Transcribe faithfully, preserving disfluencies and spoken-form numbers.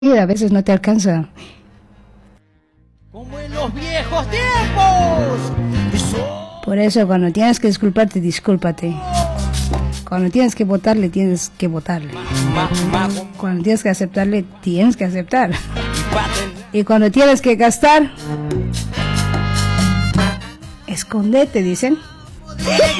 Y a veces no te alcanza. Como en los viejos tiempos. Por eso cuando tienes que disculparte, discúlpate. Cuando tienes que votarle, tienes que votarle. Cuando tienes que aceptarle, tienes que aceptar. Y cuando tienes que gastar, escondete, dicen.